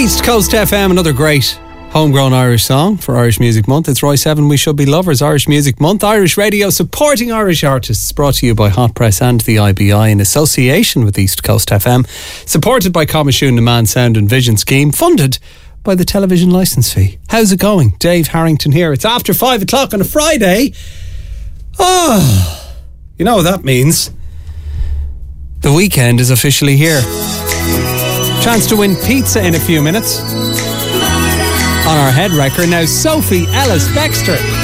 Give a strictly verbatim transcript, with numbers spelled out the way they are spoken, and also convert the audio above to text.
East Coast F M, another great homegrown Irish song for Irish Music Month. It's Roy seven, We Should Be Lovers, Irish Music Month. Irish radio supporting Irish artists, brought to you by Hot Press and the I B I in association with East Coast F M. Supported by Coimisiún na Man Sound and Vision Scheme, funded by the television licence fee. How's it going? Dave Harrington here. It's after five o'clock on a Friday. Oh, you know what that means. The weekend is officially here. Chance to win pizza in a few minutes. On our head record now, Sophie Ellis Bextor.